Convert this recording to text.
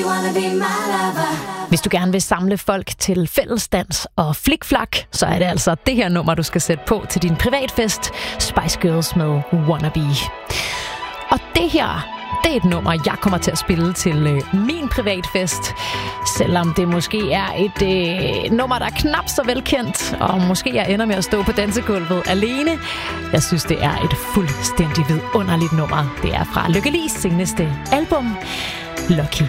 Hvis du gerne vil samle folk til fællesdans og flikflak, så er det altså det her nummer, du skal sætte på til din privatfest. Spice Girls med Wannabe. Og det her, det er et nummer, jeg kommer til at spille til min privatfest. Selvom det måske er et nummer, der er knap så velkendt, og måske jeg ender med at stå på dansegulvet alene. Jeg synes, det er et fuldstændig vidunderligt nummer. Det er fra Lykke Li's seneste album, Lucky.